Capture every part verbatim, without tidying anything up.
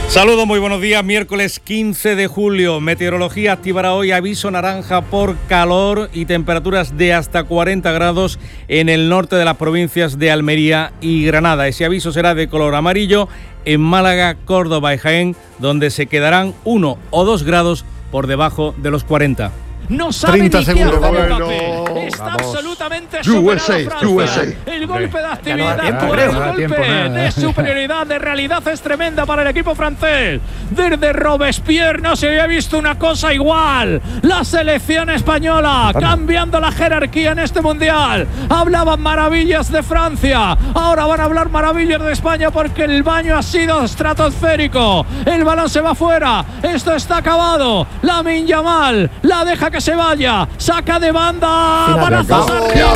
Saludos, muy buenos días. Miércoles quince de julio. Meteorología activará hoy aviso naranja por calor y temperaturas de hasta cuarenta grados en el norte de las provincias de Almería y Granada. Ese aviso será de color amarillo en Málaga, Córdoba y Jaén, donde se quedarán uno o dos grados por debajo de los cuarenta. No sabe ni qué hacer Mbappé. Está Vamos. absolutamente U S A, superado Francia. U S A. El golpe de actividad, no da tiempo, el no da golpe tiempo, nada. de superioridad, de realidad es tremenda para el equipo francés. Desde Robespierre no se había visto una cosa igual. La selección española cambiando la jerarquía en este mundial. Hablaban maravillas de Francia, ahora van a hablar maravillas de España porque el baño ha sido estratosférico. El balón se va fuera, esto está acabado. Lamine Yamal la deja que se vaya, saca de banda, balazos arriba.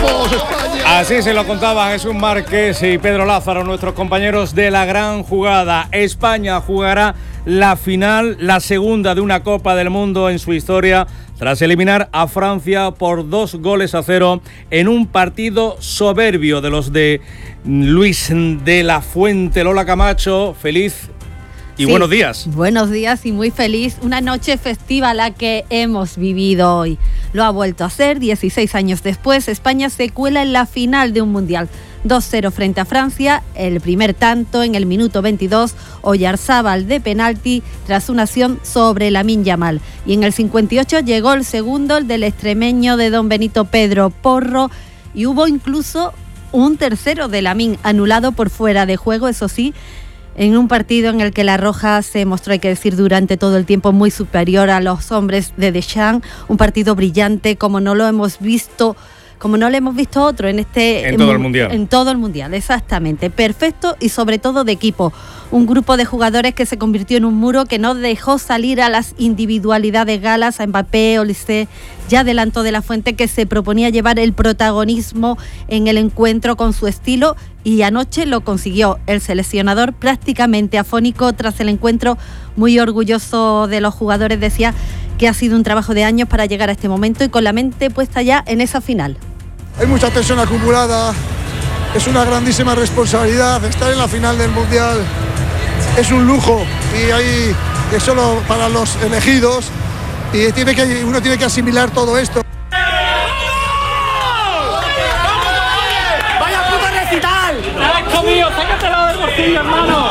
Así se lo contaba Jesús Márquez y Pedro Lázaro, nuestros compañeros de La Gran Jugada. España jugará la final, la segunda de una Copa del Mundo en su historia, tras eliminar a Francia por dos goles a cero en un partido soberbio de los de Luis de la Fuente. Lola Camacho, feliz y sí, buenos días. Buenos días y muy feliz. Una noche festiva la que hemos vivido hoy. Lo ha vuelto a hacer. dieciséis años después, España se cuela en la final de un mundial. dos cero frente a Francia. El primer tanto en el minuto veintidós, Oyarzábal de penalti tras una acción sobre Lamine Yamal. Y en el cincuenta y ocho llegó el segundo, el del extremeño de Don Benito, Pedro Porro. Y hubo incluso un tercero de Lamine anulado por fuera de juego, eso sí, en un partido en el que la Roja se mostró, hay que decir, durante todo el tiempo muy superior a los hombres de Deschamps. Un partido brillante como no lo hemos visto, como no lo hemos visto otro en este... En todo el Mundial. En todo el Mundial, exactamente. Perfecto y sobre todo de equipo. Un grupo de jugadores que se convirtió en un muro que no dejó salir a las individualidades galas, a Mbappé, Olise. Ya adelantó de la Fuente que se proponía llevar el protagonismo en el encuentro con su estilo y anoche lo consiguió. El seleccionador, prácticamente afónico tras el encuentro, muy orgulloso de los jugadores, decía que ha sido un trabajo de años para llegar a este momento y con la mente puesta ya en esa final. Hay mucha tensión acumulada, es una grandísima responsabilidad estar en la final del Mundial, es un lujo y hay es solo para los elegidos y tiene que, uno tiene que asimilar todo esto. ¡Vaya puta recital! ¡Hijo mío, sácatelo del bolsillo, hermano!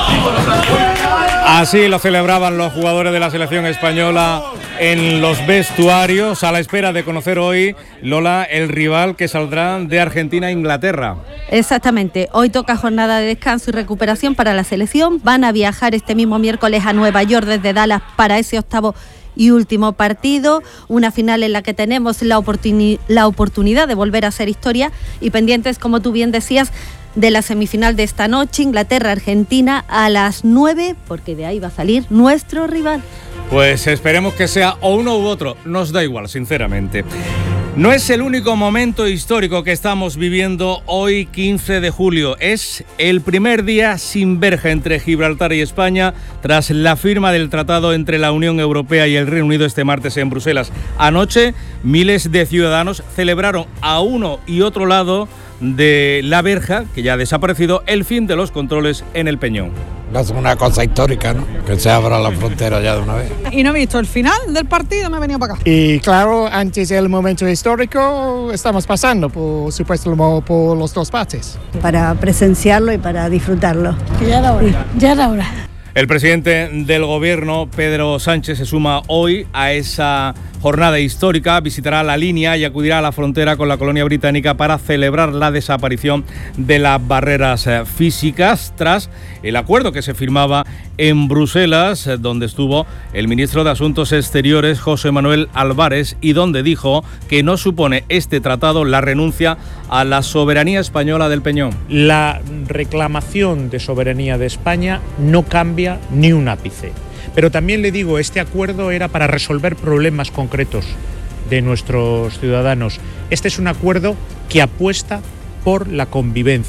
Así lo celebraban los jugadores de la selección española en los vestuarios, a la espera de conocer hoy, Lola, el rival que saldrá de Argentina a Inglaterra. Exactamente, hoy toca jornada de descanso y recuperación para la selección. Van a viajar este mismo miércoles a Nueva York desde Dallas para ese octavo y último partido, una final en la que tenemos la, oportuni- la oportunidad de volver a hacer historia y pendientes, como tú bien decías, de la semifinal de esta noche, Inglaterra-Argentina a las nueve, porque de ahí va a salir nuestro rival. Pues esperemos que sea o uno u otro, nos da igual, sinceramente. No es el único momento histórico que estamos viviendo hoy, quince de julio. Es el primer día sin verja entre Gibraltar y España tras la firma del tratado entre la Unión Europea y el Reino Unido este martes en Bruselas. Anoche, miles de ciudadanos celebraron a uno y otro lado de la verja, que ya ha desaparecido, el fin de los controles en el Peñón. Es una cosa histórica, ¿no? Que se abra la frontera ya de una vez. Y no he visto el final del partido, me he venido para acá. Y claro, antes del momento histórico estamos pasando, por supuesto, por los dos partes. Para presenciarlo y para disfrutarlo. Ya era hora. Ya era hora. El presidente del gobierno, Pedro Sánchez, se suma hoy a esa jornada histórica, visitará la línea y acudirá a la frontera con la colonia británica para celebrar la desaparición de las barreras físicas tras el acuerdo que se firmaba en Bruselas, donde estuvo el ministro de Asuntos Exteriores, José Manuel Álvarez, y donde dijo que no supone este tratado la renuncia a la soberanía española del Peñón. La reclamación de soberanía de España no cambia ni un ápice. Pero también le digo, este acuerdo era para resolver problemas concretos de nuestros ciudadanos. Este es un acuerdo que apuesta por la convivencia.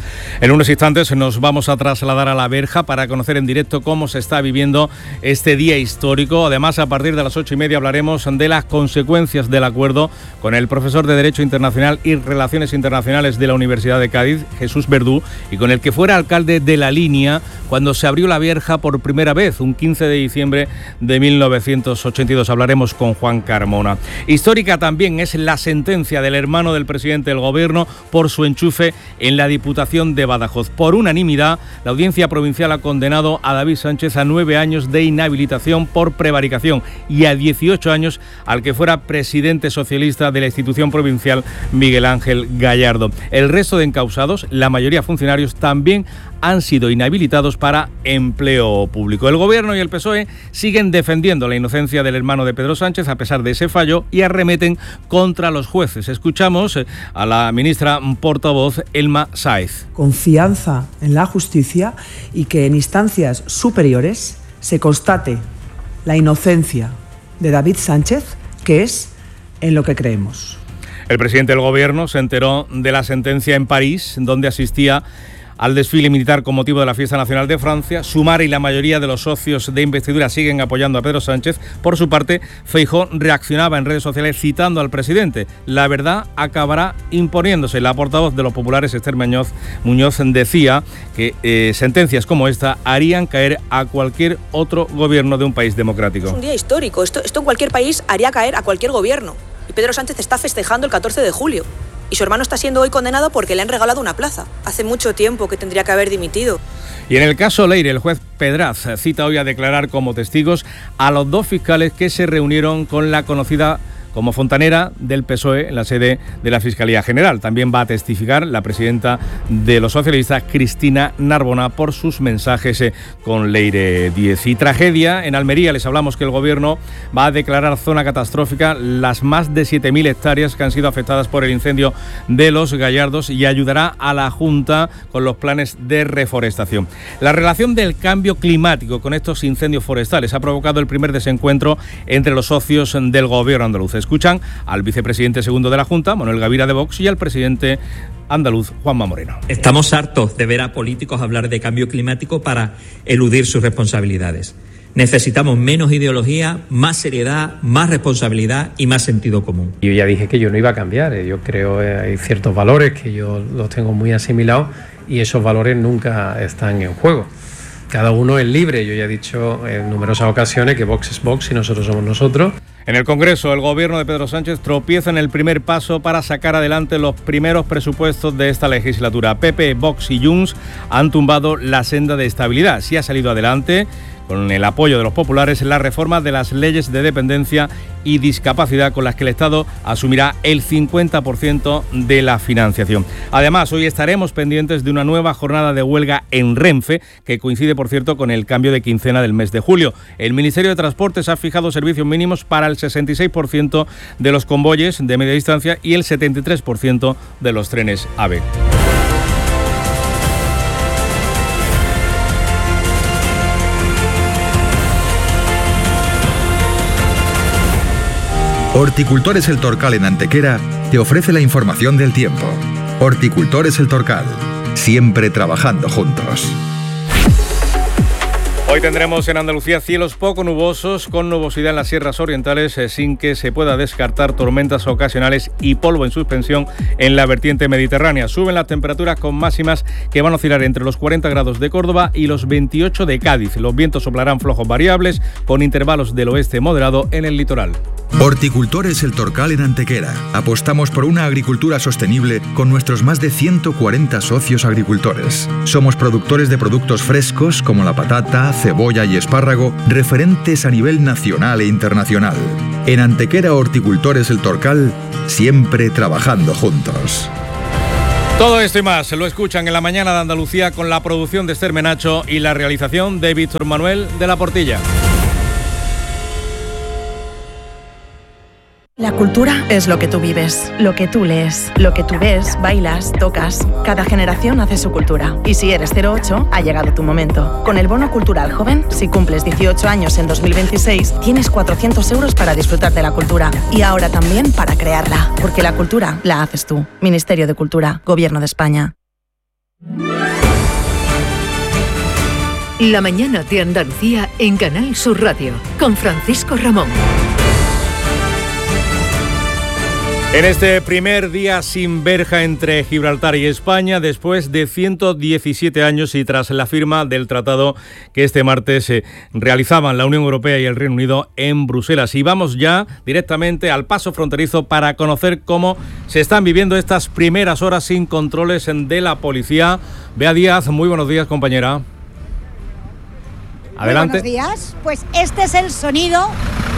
En unos instantes nos vamos a trasladar a La Verja para conocer en directo cómo se está viviendo este día histórico. Además, a partir de las ocho y media hablaremos de las consecuencias del acuerdo con el profesor de Derecho Internacional y Relaciones Internacionales de la Universidad de Cádiz, Jesús Verdú, y con el que fuera alcalde de La Línea cuando se abrió La Verja por primera vez, un quince de diciembre de mil novecientos ochenta y dos. Hablaremos con Juan Carmona. Histórica también es la sentencia del hermano del presidente del Gobierno por su enchufe en la Diputación de Badajoz. Por unanimidad, la Audiencia Provincial ha condenado a David Sánchez a nueve años de inhabilitación por prevaricación y a dieciocho años al que fuera presidente socialista de la institución provincial, Miguel Ángel Gallardo. El resto de encausados, la mayoría funcionarios, también han sido inhabilitados para empleo público. El Gobierno y el P S O E siguen defendiendo la inocencia del hermano de Pedro Sánchez a pesar de ese fallo y arremeten contra los jueces. Escuchamos a la ministra portavoz Elma Sáez. Confianza en la justicia y que en instancias superiores se constate la inocencia de David Sánchez, que es en lo que creemos. El presidente del Gobierno se enteró de la sentencia en París, donde asistía al desfile militar con motivo de la Fiesta Nacional de Francia. Sumar y la mayoría de los socios de investidura siguen apoyando a Pedro Sánchez. Por su parte, Feijóo reaccionaba en redes sociales citando al presidente. La verdad acabará imponiéndose. La portavoz de los populares, Esther Muñoz, Muñoz decía que eh, sentencias como esta harían caer a cualquier otro gobierno de un país democrático. Es un día histórico. Esto, esto en cualquier país haría caer a cualquier gobierno. Y Pedro Sánchez está festejando el catorce de julio. Y su hermano está siendo hoy condenado porque le han regalado una plaza. Hace mucho tiempo que tendría que haber dimitido. Y en el caso Leire, el juez Pedraz cita hoy a declarar como testigos a los dos fiscales que se reunieron con la conocida como fontanera del P S O E en la sede de la Fiscalía General. También va a testificar la presidenta de los socialistas, Cristina Narbona, por sus mensajes con Leire Díez. Y tragedia en Almería. Les hablamos que el Gobierno va a declarar zona catastrófica las más de siete mil hectáreas que han sido afectadas por el incendio de Los Gallardos y ayudará a la Junta con los planes de reforestación. La relación del cambio climático con estos incendios forestales ha provocado el primer desencuentro entre los socios del Gobierno andaluz. Escuchan al vicepresidente segundo de la Junta, Manuel Gavira de Vox, y al presidente andaluz, Juanma Moreno. Estamos hartos de ver a políticos hablar de cambio climático para eludir sus responsabilidades. Necesitamos menos ideología, más seriedad, más responsabilidad y más sentido común. Yo ya dije que yo no iba a cambiar. Yo creo que hay ciertos valores que yo los tengo muy asimilados y esos valores nunca están en juego. Cada uno es libre. Yo ya he dicho en numerosas ocasiones que Vox es Vox y nosotros somos nosotros. En el Congreso, el Gobierno de Pedro Sánchez tropieza en el primer paso para sacar adelante los primeros presupuestos de esta legislatura. P P, Vox y Junts han tumbado la senda de estabilidad. Sí ha salido adelante, con el apoyo de los populares, la reforma de las leyes de dependencia y discapacidad con las que el Estado asumirá el cincuenta por ciento de la financiación. Además, hoy estaremos pendientes de una nueva jornada de huelga en Renfe, que coincide, por cierto, con el cambio de quincena del mes de julio. El Ministerio de Transportes ha fijado servicios mínimos para el sesenta y seis por ciento de los convoyes de media distancia y el setenta y tres por ciento de los trenes A V E. Horticultores El Torcal en Antequera te ofrece la información del tiempo. Horticultores El Torcal, siempre trabajando juntos. Hoy tendremos en Andalucía cielos poco nubosos, con nubosidad en las sierras orientales, eh, sin que se pueda descartar tormentas ocasionales y polvo en suspensión en la vertiente mediterránea. Suben las temperaturas con máximas que van a oscilar entre los cuarenta grados de Córdoba y los veintiocho de Cádiz. Los vientos soplarán flojos variables, con intervalos del oeste moderado en el litoral. Horticultores El Torcal en Antequera. Apostamos por una agricultura sostenible con nuestros más de ciento cuarenta socios agricultores. Somos productores de productos frescos como la patata, cebolla y espárrago, referentes a nivel nacional e internacional. En Antequera, Horticultores El Torcal, siempre trabajando juntos. Todo esto y más lo escuchan en la mañana de Andalucía con la producción de Esther Menacho y la realización de Víctor Manuel de la Portilla. La cultura es lo que tú vives, lo que tú lees, lo que tú ves, bailas, tocas. Cada generación hace su cultura. Y si eres cero ocho, ha llegado tu momento. Con el Bono Cultural Joven, si cumples dieciocho años en dos mil veintiséis, tienes cuatrocientos euros para disfrutar de la cultura. Y ahora también para crearla. Porque la cultura la haces tú. Ministerio de Cultura, Gobierno de España. La mañana de Andalucía en Canal Sur Radio, con Francisco Ramón. En este primer día sin verja entre Gibraltar y España, después de ciento diecisiete años y tras la firma del tratado que este martes se realizaban la Unión Europea y el Reino Unido en Bruselas. Y vamos ya directamente al paso fronterizo para conocer cómo se están viviendo estas primeras horas sin controles de la policía. Bea Díaz, muy buenos días, compañera. Adelante. Muy buenos días. Pues este es el sonido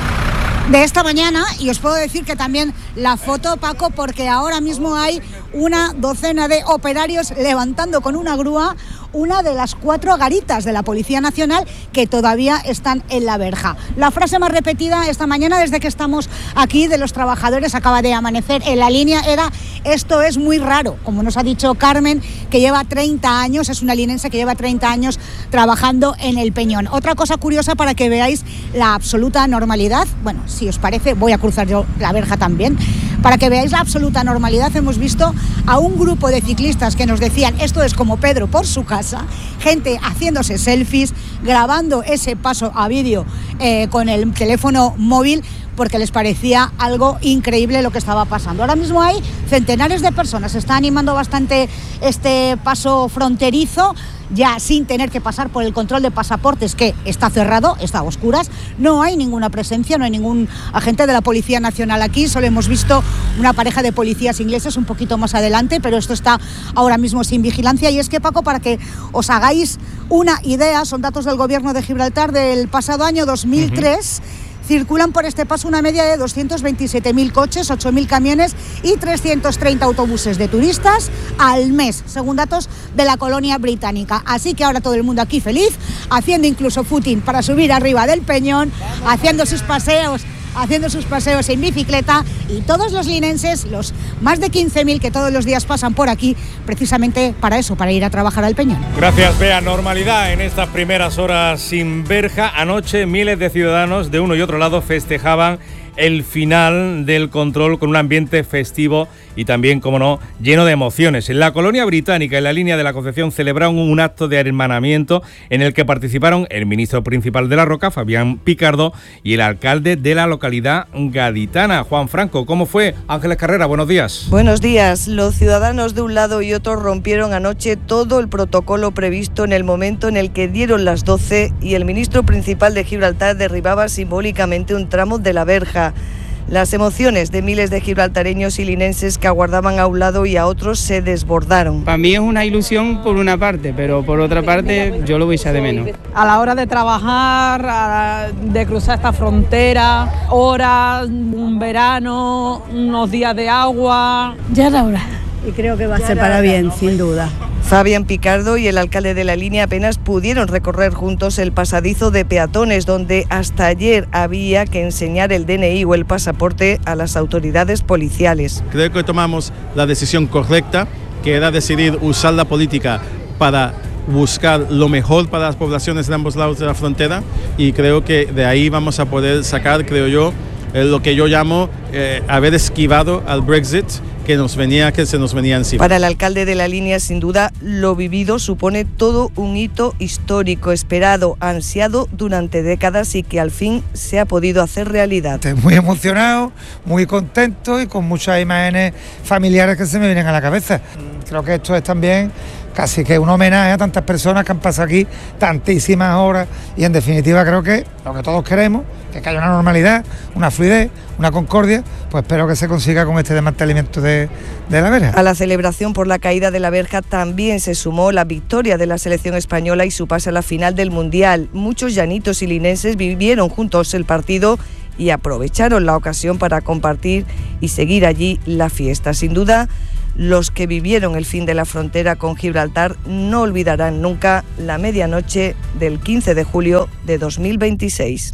de esta mañana y os puedo decir que también la foto, Paco, porque ahora mismo hay una docena de operarios levantando con una grúa una de las cuatro garitas de la Policía Nacional que todavía están en la verja. La frase más repetida esta mañana desde que estamos aquí de los trabajadores, acaba de amanecer en la línea, era: esto es muy raro, como nos ha dicho Carmen, que lleva treinta años, es una linense que lleva treinta años trabajando en el Peñón. Otra cosa curiosa para que veáis la absoluta normalidad, bueno, si os parece, voy a cruzar yo la verja también, para que veáis la absoluta normalidad. Hemos visto a un grupo de ciclistas que nos decían: esto es como Pedro por su casa, gente haciéndose selfies, grabando ese paso a vídeo eh, con el teléfono móvil, porque les parecía algo increíble lo que estaba pasando. Ahora mismo hay centenares de personas, se está animando bastante este paso fronterizo, ya sin tener que pasar por el control de pasaportes, que está cerrado, está a oscuras, no hay ninguna presencia, no hay ningún agente de la Policía Nacional aquí, solo hemos visto una pareja de policías ingleses un poquito más adelante, pero esto está ahora mismo sin vigilancia. Y es que, Paco, para que os hagáis una idea, son datos del Gobierno de Gibraltar del pasado año dos mil tres, uh-huh. Circulan por este paso una media de doscientos veintisiete mil coches, ocho mil camiones y trescientos treinta autobuses de turistas al mes, según datos de la colonia británica. Así que ahora todo el mundo aquí feliz, haciendo incluso footing para subir arriba del Peñón, haciendo sus paseos haciendo sus paseos en bicicleta, y todos los linenses, los más de quince mil que todos los días pasan por aquí, precisamente para eso, para ir a trabajar al Peñón. Gracias, Bea. Normalidad en estas primeras horas sin verja. Anoche miles de ciudadanos de uno y otro lado festejaban el final del control con un ambiente festivo y también, como no, lleno de emociones. En la colonia británica, en la línea de la Concepción, celebraron un acto de hermanamiento en el que participaron el ministro principal de La Roca, Fabián Picardo, y el alcalde de la localidad gaditana, Juan Franco. ¿Cómo fue? Ángeles Carrera, buenos días. Buenos días. Los ciudadanos de un lado y otro rompieron anoche todo el protocolo previsto en el momento en el que dieron las doce y el ministro principal de Gibraltar derribaba simbólicamente un tramo de la verja. Las emociones de miles de gibraltareños y linenses que aguardaban a un lado y a otros se desbordaron. Para mí es una ilusión por una parte, pero por otra parte yo lo voy a echar de menos. A la hora de trabajar, a, de cruzar esta frontera, horas, un verano, unos días de agua. Ya era hora. Y creo que va a ser para bien, sin duda. Fabián Picardo y el alcalde de la línea apenas pudieron recorrer juntos el pasadizo de peatones, donde hasta ayer había que enseñar el D N I o el pasaporte a las autoridades policiales. Creo que tomamos la decisión correcta, que era decidir usar la política para buscar lo mejor para las poblaciones de ambos lados de la frontera, y creo que de ahí vamos a poder sacar, creo yo, eh, lo que yo llamo eh, haber esquivado al Brexit que nos venía, que se nos venía encima. Para el alcalde de la línea, sin duda, lo vivido supone todo un hito histórico, esperado, ansiado durante décadas y que al fin se ha podido hacer realidad. Estoy muy emocionado, muy contento y con muchas imágenes familiares que se me vienen a la cabeza. Creo que esto es también casi que un homenaje a tantas personas que han pasado aquí tantísimas horas, y en definitiva creo que lo que todos queremos, que haya una normalidad, una fluidez, una concordia, pues espero que se consiga con este desmantelamiento de, de la verja. A la celebración por la caída de la verja también se sumó la victoria de la selección española y su pase a la final del Mundial. Muchos llanitos y linenses vivieron juntos el partido y aprovecharon la ocasión para compartir y seguir allí la fiesta. Sin duda, los que vivieron el fin de la frontera con Gibraltar no olvidarán nunca la medianoche del quince de julio de dos mil veintiséis.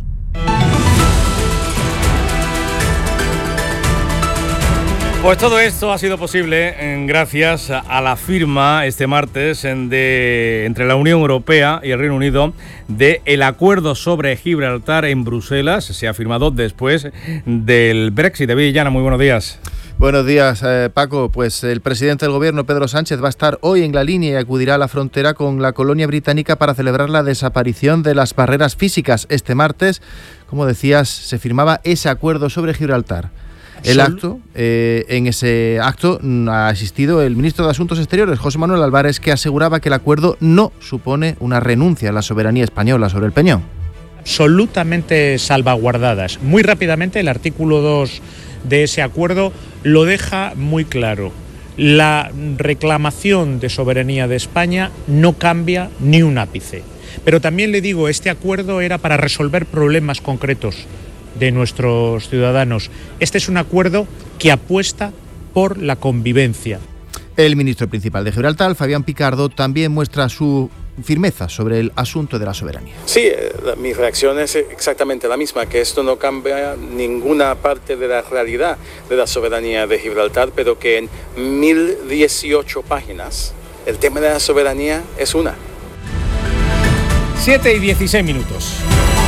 Pues todo esto ha sido posible gracias a la firma este martes de, entre la Unión Europea y el Reino Unido del acuerdo sobre Gibraltar en Bruselas. Se ha firmado después del Brexit. David Llana, muy buenos días. Buenos días, eh, Paco. Pues el presidente del gobierno, Pedro Sánchez, va a estar hoy en la línea y acudirá a la frontera con la colonia británica para celebrar la desaparición de las barreras físicas. Este martes, como decías, se firmaba ese acuerdo sobre Gibraltar. El acto, eh, en ese acto ha asistido el ministro de Asuntos Exteriores, José Manuel Álvarez, que aseguraba que el acuerdo no supone una renuncia a la soberanía española sobre el Peñón. Absolutamente salvaguardadas. Muy rápidamente, el artículo dos de ese acuerdo lo deja muy claro. La reclamación de soberanía de España no cambia ni un ápice. Pero también le digo, este acuerdo era para resolver problemas concretos de nuestros ciudadanos. Este es un acuerdo que apuesta por la convivencia. El ministro principal de Gibraltar, Fabián Picardo, también muestra su firmeza sobre el asunto de la soberanía. Sí, la, mi reacción es exactamente la misma, que esto no cambia ninguna parte de la realidad de la soberanía de Gibraltar, pero que en mil dieciocho páginas el tema de la soberanía es una. siete y dieciséis minutos.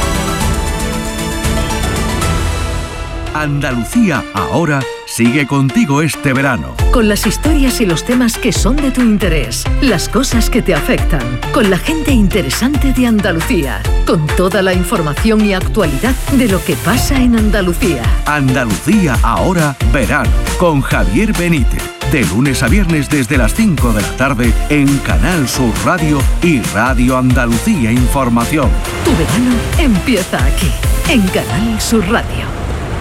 Andalucía ahora sigue contigo este verano. Con las historias y los temas que son de tu interés, las cosas que te afectan, con la gente interesante de Andalucía, con toda la información y actualidad de lo que pasa en Andalucía. Andalucía ahora verano, con Javier Benítez. De lunes a viernes desde las cinco de la tarde en Canal Sur Radio y Radio Andalucía Información. Tu verano empieza aquí, en Canal Sur Radio.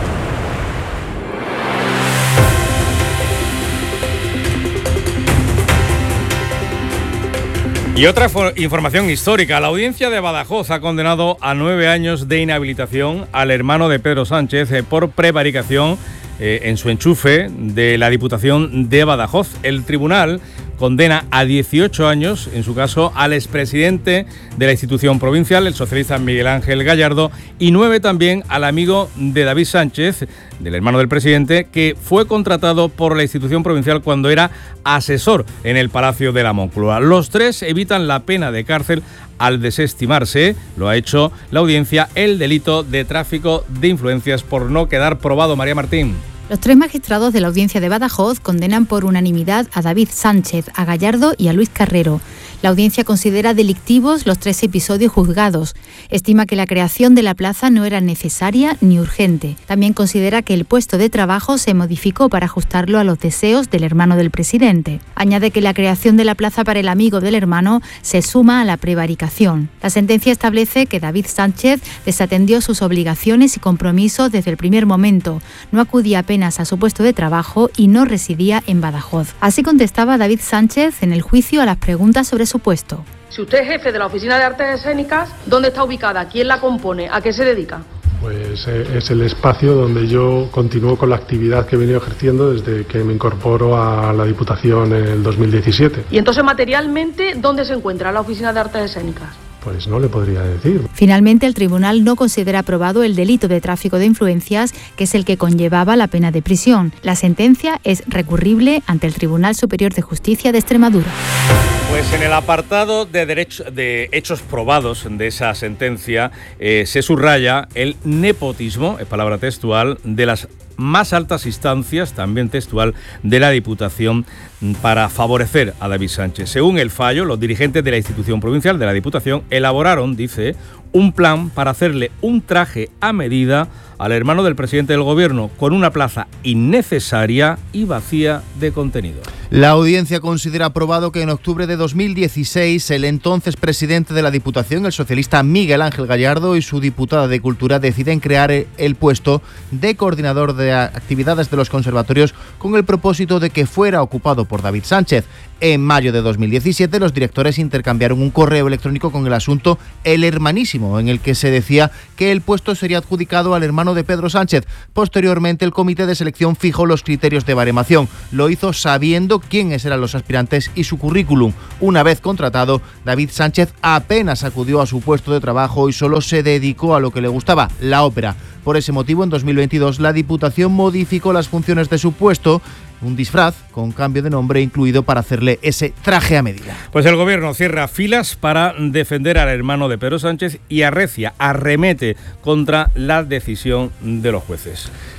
Y otra información histórica. La audiencia de Badajoz ha condenado a nueve años de inhabilitación al hermano de Pedro Sánchez eh, por prevaricación eh, en su enchufe de la Diputación de Badajoz. El tribunal condena a dieciocho años, en su caso, al expresidente de la institución provincial, el socialista Miguel Ángel Gallardo, y nueve también al amigo de David Sánchez, del hermano del presidente, que fue contratado por la institución provincial cuando era asesor en el Palacio de la Moncloa. Los tres evitan la pena de cárcel al desestimarse, lo ha hecho la audiencia, el delito de tráfico de influencias por no quedar probado. María Martín. Los tres magistrados de la Audiencia de Badajoz condenan por unanimidad a David Sánchez, a Gallardo y a Luis Carrero. La audiencia considera delictivos los tres episodios juzgados. Estima que la creación de la plaza no era necesaria ni urgente. También considera que el puesto de trabajo se modificó para ajustarlo a los deseos del hermano del presidente. Añade que la creación de la plaza para el amigo del hermano se suma a la prevaricación. La sentencia establece que David Sánchez desatendió sus obligaciones y compromisos desde el primer momento. No acudía apenas a su puesto de trabajo y no residía en Badajoz. Así contestaba David Sánchez en el juicio a las preguntas sobre su puesto. Si usted es jefe de la Oficina de Artes Escénicas, ¿dónde está ubicada? ¿Quién la compone? ¿A qué se dedica? Pues eh, es el espacio donde yo continúo con la actividad que he venido ejerciendo desde que me incorporo a la Diputación en el dos mil diecisiete. Y entonces, materialmente, ¿dónde se encuentra la Oficina de Artes Escénicas? Pues no le podría decir. Finalmente, el tribunal no considera aprobado el delito de tráfico de influencias, que es el que conllevaba la pena de prisión. La sentencia es recurrible ante el Tribunal Superior de Justicia de Extremadura. Pues en el apartado de, derecho, de hechos probados de esa sentencia eh, se subraya el nepotismo, es palabra textual, de las más altas instancias, también textual, de la Diputación para favorecer a David Sánchez. Según el fallo, los dirigentes de la institución provincial de la Diputación elaboraron, dice, un plan para hacerle un traje a medida al hermano del presidente del gobierno, con una plaza innecesaria y vacía de contenido. La audiencia considera aprobado que en octubre de dos mil dieciséis el entonces presidente de la Diputación, el socialista Miguel Ángel Gallardo, y su diputada de Cultura deciden crear el puesto de coordinador de actividades de los conservatorios con el propósito de que fuera ocupado por David Sánchez. En mayo de dos mil diecisiete los directores intercambiaron un correo electrónico con el asunto El Hermanísimo, en el que se decía que el puesto sería adjudicado al hermano de Pedro Sánchez. Posteriormente, el comité de selección fijó los criterios de baremación. Lo hizo sabiendo quiénes eran los aspirantes y su currículum. Una vez contratado, David Sánchez apenas acudió a su puesto de trabajo y solo se dedicó a lo que le gustaba, la ópera. Por ese motivo, en dos mil veintidós, la Diputación modificó las funciones de su puesto, un disfraz con cambio de nombre incluido para hacerle ese traje a medida. Pues el gobierno cierra filas para defender al hermano de Pedro Sánchez y arrecia, arremete contra la decisión de los jueces.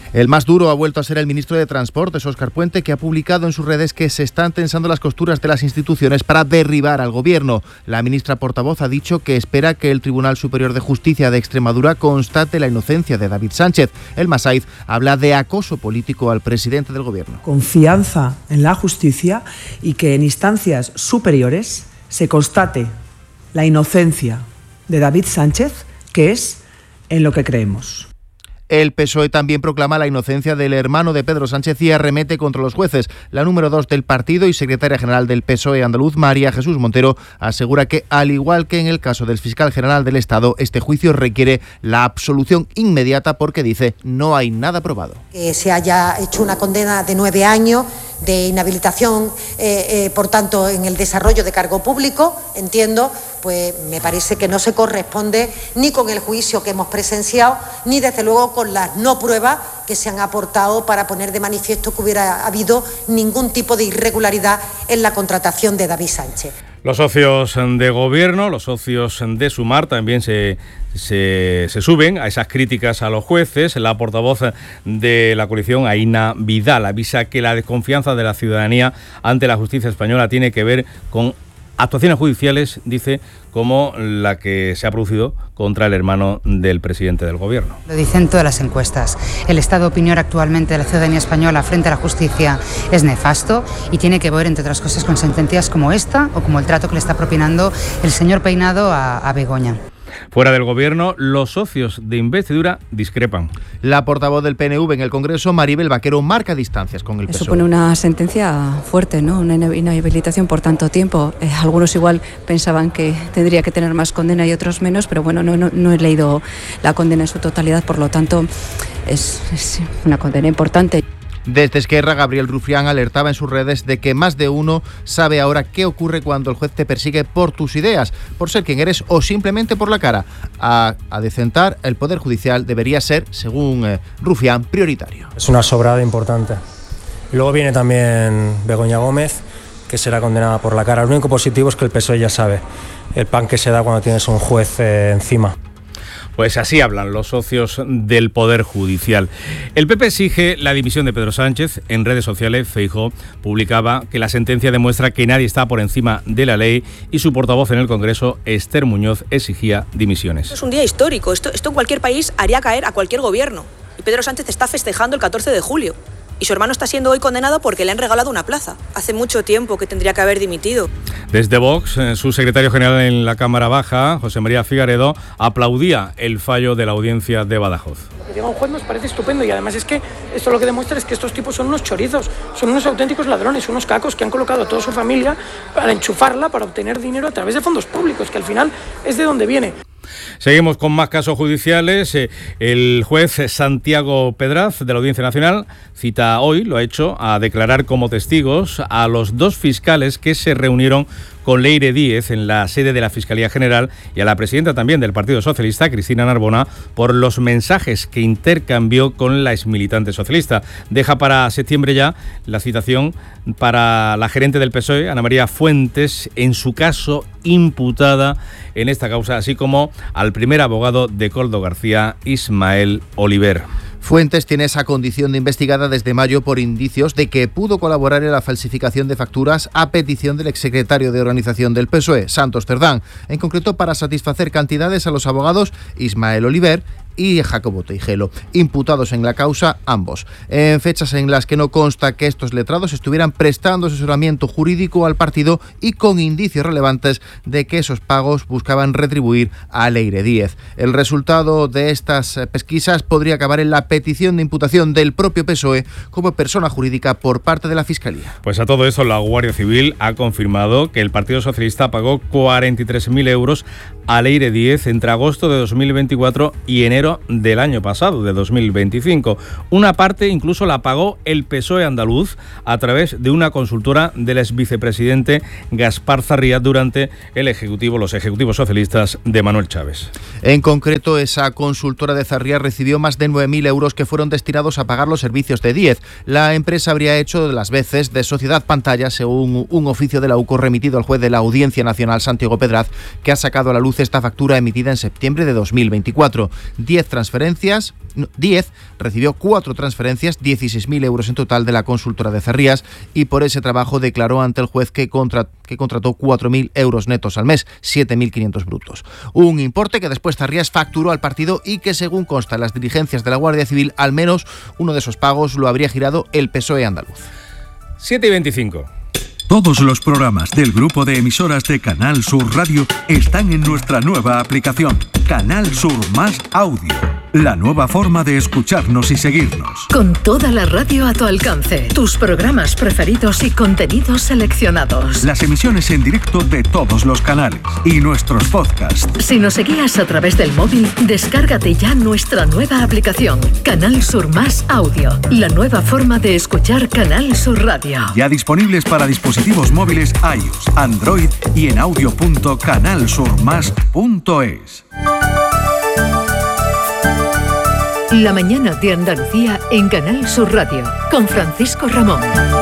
El más duro ha vuelto a ser el ministro de Transportes, Óscar Puente, que ha publicado en sus redes que se están tensando las costuras de las instituciones para derribar al gobierno. La ministra portavoz ha dicho que espera que el Tribunal Superior de Justicia de Extremadura constate la inocencia de David Sánchez. El Masaiz habla de acoso político al presidente del gobierno. Confianza en la justicia y que en instancias superiores se constate la inocencia de David Sánchez, que es en lo que creemos. El P S O E también proclama la inocencia del hermano de Pedro Sánchez y arremete contra los jueces. La número dos del partido y secretaria general del P S O E andaluz, María Jesús Montero, asegura que, al igual que en el caso del fiscal general del Estado, este juicio requiere la absolución inmediata porque, dice, no hay nada probado. Que se haya hecho una condena de nueve años de inhabilitación, eh, eh, por tanto, en el desarrollo de cargo público, entiendo, pues me parece que no se corresponde ni con el juicio que hemos presenciado, ni desde luego con las no pruebas que se han aportado para poner de manifiesto que hubiera habido ningún tipo de irregularidad en la contratación de David Sánchez. Los socios de gobierno, los socios de Sumar también se, se, se suben a esas críticas a los jueces. La portavoz de la coalición, Aina Vidal, avisa que la desconfianza de la ciudadanía ante la justicia española tiene que ver con actuaciones judiciales, dice, como la que se ha producido contra el hermano del presidente del gobierno. Lo dicen todas las encuestas. El estado de opinión actualmente de la ciudadanía española frente a la justicia es nefasto y tiene que ver, entre otras cosas, con sentencias como esta o como el trato que le está propinando el señor Peinado a, a Begoña. Fuera del gobierno, los socios de investidura discrepan. La portavoz del P N V en el Congreso, Maribel Vaquero, marca distancias con el P S O E. Supone una sentencia fuerte, ¿no? Una inhabilitación por tanto tiempo. Eh, algunos igual pensaban que tendría que tener más condena y otros menos, pero bueno, no, no, no he leído la condena en su totalidad, por lo tanto es, es una condena importante. Desde Esquerra, Gabriel Rufián alertaba en sus redes de que más de uno sabe ahora qué ocurre cuando el juez te persigue por tus ideas, por ser quien eres o simplemente por la cara. A, a decentar, el Poder Judicial debería ser, según eh, Rufián, prioritario. Es una sobrada importante. Luego viene también Begoña Gómez, que será condenada por la cara. Lo único positivo es que el P S O E ya sabe el pan que se da cuando tienes un juez eh, encima. Pues así hablan los socios del Poder Judicial. El P P exige la dimisión de Pedro Sánchez. En redes sociales, Feijóo publicaba que la sentencia demuestra que nadie está por encima de la ley y su portavoz en el Congreso, Esther Muñoz, exigía dimisiones. Es un día histórico. Esto, esto en cualquier país haría caer a cualquier gobierno. Y Pedro Sánchez está festejando el catorce de julio. Y su hermano está siendo hoy condenado porque le han regalado una plaza. Hace mucho tiempo que tendría que haber dimitido. Desde Vox, su secretario general en la Cámara Baja, José María Figaredo, aplaudía el fallo de la audiencia de Badajoz. Lo que diga un juez nos parece estupendo y además es que esto lo que demuestra es que estos tipos son unos chorizos, son unos auténticos ladrones, unos cacos que han colocado a toda su familia para enchufarla, para obtener dinero a través de fondos públicos, que al final es de donde viene. Seguimos con más casos judiciales. El juez Santiago Pedraz de la Audiencia Nacional cita hoy, lo ha hecho, a declarar como testigos a los dos fiscales que se reunieron con Leire Díez en la sede de la Fiscalía General y a la presidenta también del Partido Socialista, Cristina Narbona, por los mensajes que intercambió con la exmilitante socialista. Deja para septiembre ya la citación para la gerente del P S O E, Ana María Fuentes, en su caso imputada en esta causa, así como al primer abogado de Koldo García, Ismael Oliver. Fuentes tiene esa condición de investigada desde mayo por indicios de que pudo colaborar en la falsificación de facturas a petición del exsecretario de organización del P S O E, Santos Cerdán, en concreto para satisfacer cantidades a los abogados Ismael Oliver y Jacobo Teijelo, imputados en la causa ambos, en fechas en las que no consta que estos letrados estuvieran prestando asesoramiento jurídico al partido y con indicios relevantes de que esos pagos buscaban retribuir a Leire Díez. El resultado de estas pesquisas podría acabar en la petición de imputación del propio P S O E como persona jurídica por parte de la Fiscalía. Pues a todo eso la Guardia Civil ha confirmado que el Partido Socialista pagó cuarenta y tres mil euros a Leire Díez entre agosto de dos mil veinticuatro y enero del año pasado, de dos mil veinticinco. Una parte incluso la pagó el P S O E andaluz a través de una consultora del exvicepresidente Gaspar Zarría durante el ejecutivo, los ejecutivos socialistas de Manuel Chávez. En concreto, esa consultora de Zarría recibió más de nueve mil euros que fueron destinados a pagar los servicios de Díez. La empresa habría hecho las veces de sociedad pantalla, según un oficio de la U C O remitido al juez de la Audiencia Nacional, Santiago Pedraz, que ha sacado a la luz esta factura emitida en septiembre de dos mil veinticuatro. diez transferencias diez recibió cuatro transferencias, dieciséis mil euros en total de la consultora de Cerrías, y por ese trabajo declaró ante el juez que, contra, que contrató cuatro mil euros netos al mes, siete mil quinientos brutos. Un importe que después Cerrías facturó al partido y que, según consta en las diligencias de la Guardia Civil, al menos uno de esos pagos lo habría girado el P S O E andaluz. siete y veinticinco. Todos los programas del grupo de emisoras de Canal Sur Radio están en nuestra nueva aplicación, Canal Sur Más Audio. La nueva forma de escucharnos y seguirnos. Con toda la radio a tu alcance, tus programas preferidos y contenidos seleccionados. Las emisiones en directo de todos los canales y nuestros podcasts. Si nos seguías a través del móvil, descárgate ya nuestra nueva aplicación, Canal Sur Más Audio. La nueva forma de escuchar Canal Sur Radio. Ya disponibles para dispositivos móviles iOS, Android y en audio punto canal sur más punto es. La mañana de Andalucía en Canal Sur Radio, con Francisco Ramón.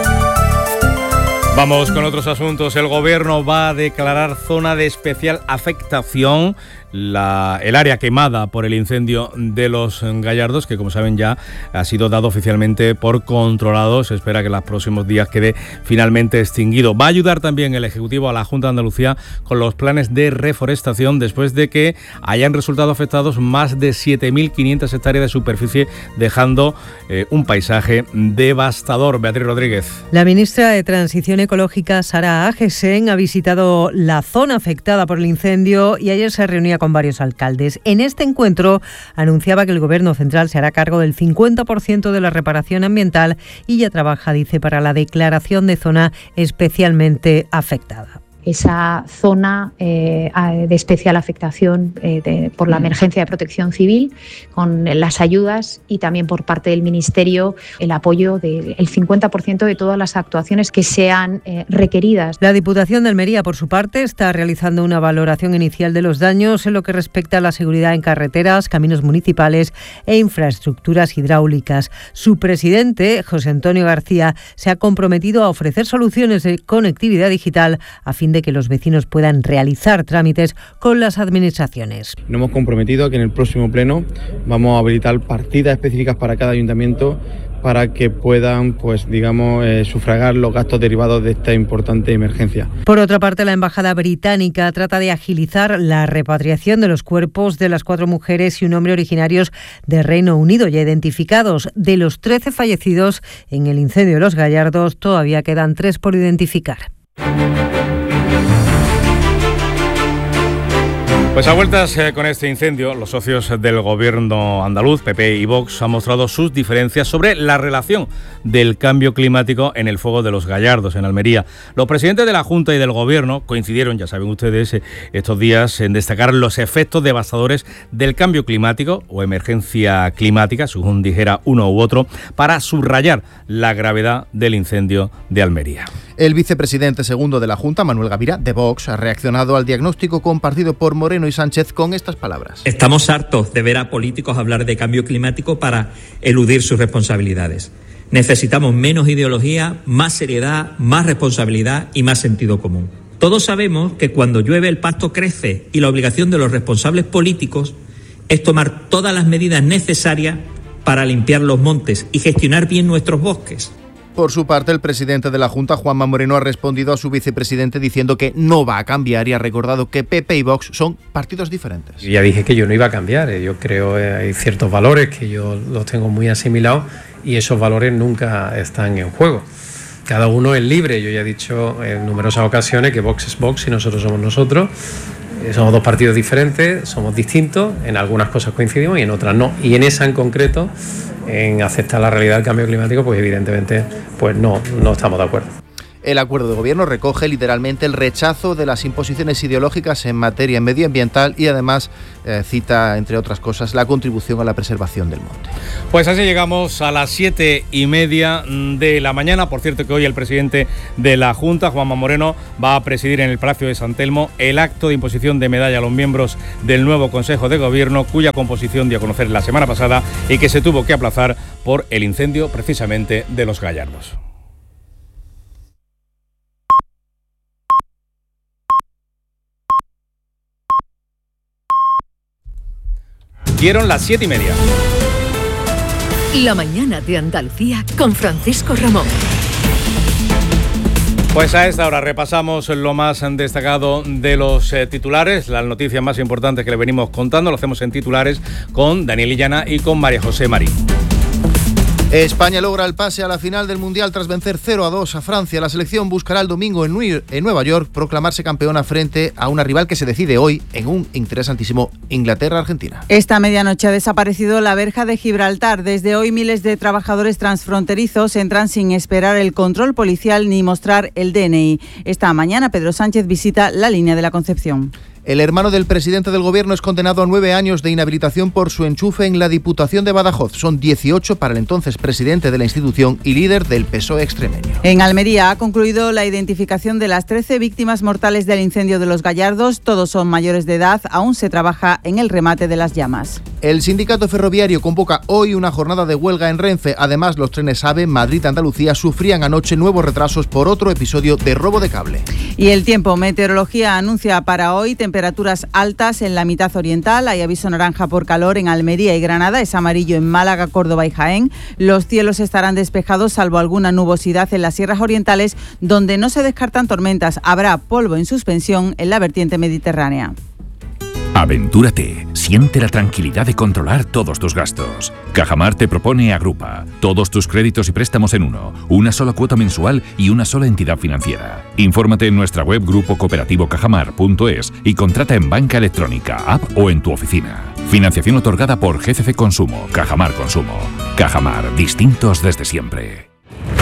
Vamos con otros asuntos. El Gobierno va a declarar zona de especial afectación la, el área quemada por el incendio de Los Gallardos, que como saben ya ha sido dado oficialmente por controlado. Se espera que en los próximos días quede finalmente extinguido. Va a ayudar también el Ejecutivo a la Junta de Andalucía con los planes de reforestación después de que hayan resultado afectados más de siete mil quinientas hectáreas de superficie, dejando eh, un paisaje devastador. Beatriz Rodríguez. La ministra de Transición Ecológica, Sara Agesen, ha visitado la zona afectada por el incendio y ayer se reunía con varios alcaldes. En este encuentro anunciaba que el Gobierno central se hará cargo del cincuenta por ciento de la reparación ambiental y ya trabaja, dice, para la declaración de zona especialmente afectada. Esa zona eh, de especial afectación eh, de, por la emergencia de protección civil, con las ayudas y también por parte del Ministerio el apoyo del cincuenta por ciento de todas las actuaciones que sean eh, requeridas. La Diputación de Almería, por su parte, está realizando una valoración inicial de los daños en lo que respecta a la seguridad en carreteras, caminos municipales e infraestructuras hidráulicas. Su presidente, José Antonio García, se ha comprometido a ofrecer soluciones de conectividad digital a fin de que los vecinos puedan realizar trámites con las administraciones. Nos hemos comprometido a que en el próximo pleno vamos a habilitar partidas específicas para cada ayuntamiento para que puedan, pues digamos, eh, sufragar los gastos derivados de esta importante emergencia. Por otra parte, la Embajada británica trata de agilizar la repatriación de los cuerpos de las cuatro mujeres y un hombre originarios de Reino Unido ya identificados. De los trece fallecidos en el incendio de Los Gallardos, todavía quedan tres por identificar. Pues a vueltas eh, con este incendio, los socios del Gobierno andaluz, P P y Vox, han mostrado sus diferencias sobre la relación del cambio climático en el fuego de Los Gallardos, en Almería. Los presidentes de la Junta y del Gobierno coincidieron, ya saben ustedes, eh, estos días en destacar los efectos devastadores del cambio climático o emergencia climática, según dijera uno u otro, para subrayar la gravedad del incendio de Almería. El vicepresidente segundo de la Junta, Manuel Gavira, de Vox, ha reaccionado al diagnóstico compartido por Moreno y Sánchez con estas palabras. Estamos hartos de ver a políticos hablar de cambio climático para eludir sus responsabilidades. Necesitamos menos ideología, más seriedad, más responsabilidad y más sentido común. Todos sabemos que cuando llueve el pasto crece y la obligación de los responsables políticos es tomar todas las medidas necesarias para limpiar los montes y gestionar bien nuestros bosques. Por su parte, el presidente de la Junta, Juanma Moreno, ha respondido a su vicepresidente diciendo que no va a cambiar y ha recordado que P P y Vox son partidos diferentes. Yo ya dije que yo no iba a cambiar, yo creo que hay ciertos valores que yo los tengo muy asimilados y esos valores nunca están en juego. Cada uno es libre, yo ya he dicho en numerosas ocasiones que Vox es Vox y nosotros somos nosotros. Somos dos partidos diferentes, somos distintos, en algunas cosas coincidimos y en otras no. Y en esa en concreto, en aceptar la realidad del cambio climático, pues evidentemente pues no, no estamos de acuerdo. El acuerdo de gobierno recoge literalmente el rechazo de las imposiciones ideológicas en materia medioambiental y además eh, cita, entre otras cosas, la contribución a la preservación del monte. Pues así llegamos a las siete y media de la mañana. Por cierto que hoy el presidente de la Junta, Juanma Moreno, va a presidir en el Palacio de San Telmo el acto de imposición de medalla a los miembros del nuevo Consejo de Gobierno, cuya composión dio a conocer la semana pasada y que se tuvo que aplazar por el incendio precisamente de Los Gallardos. Dieron las siete y media. La mañana de Andalucía con Francisco Ramón. Pues a esta hora repasamos lo más destacado de los eh, titulares, las noticias más importantes que le venimos contando. Lo hacemos en titulares con Daniel Illana y con María José Marín. España logra el pase a la final del Mundial tras vencer cero a dos a Francia. La selección buscará el domingo en Nueva York proclamarse campeona frente a una rival que se decide hoy en un interesantísimo Inglaterra-Argentina. Esta medianoche ha desaparecido la verja de Gibraltar. Desde hoy miles de trabajadores transfronterizos entran sin esperar el control policial ni mostrar el D N I. Esta mañana Pedro Sánchez visita la línea de la Concepción. El hermano del presidente del Gobierno es condenado a nueve años de inhabilitación por su enchufe en la Diputación de Badajoz. Son dieciocho para el entonces presidente de la institución y líder del P S O E extremeño. En Almería ha concluido la identificación de las trece víctimas mortales del incendio de Los Gallardos. Todos son mayores de edad. Aún se trabaja en el remate de las llamas. El sindicato ferroviario convoca hoy una jornada de huelga en Renfe. Además, los trenes AVE Madrid-Andalucía sufrían anoche nuevos retrasos por otro episodio de robo de cable. Y el tiempo. Meteorología anuncia para hoy temperaturas altas en la mitad oriental. Hay aviso naranja por calor en Almería y Granada. Es amarillo en Málaga, Córdoba y Jaén. Los cielos estarán despejados salvo alguna nubosidad en las sierras orientales, donde no se descartan tormentas. Habrá polvo en suspensión en la vertiente mediterránea. Aventúrate, siente la tranquilidad de controlar todos tus gastos. Cajamar te propone Agrupa, todos tus créditos y préstamos en uno, una sola cuota mensual y una sola entidad financiera. Infórmate en nuestra web grupo cooperativo cajamar punto es y contrata en banca electrónica, app o en tu oficina. Financiación otorgada por G C C Consumo, Cajamar Consumo. Cajamar, distintos desde siempre.